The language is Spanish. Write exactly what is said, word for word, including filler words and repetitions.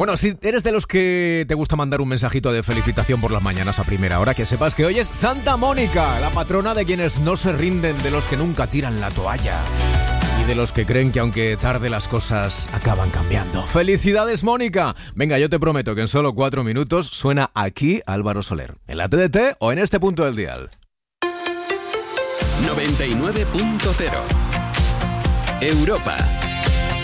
Bueno, si eres de los que te gusta mandar un mensajito de felicitación por las mañanas a primera hora, que sepas que hoy es Santa Mónica, la patrona de quienes no se rinden, de los que nunca tiran la toalla y de los que creen que aunque tarde las cosas acaban cambiando. ¡Felicidades, Mónica! Venga, yo te prometo que en solo cuatro minutos suena aquí Álvaro Soler, en la T D T o en este punto del dial. noventa y nueve punto cero Europa.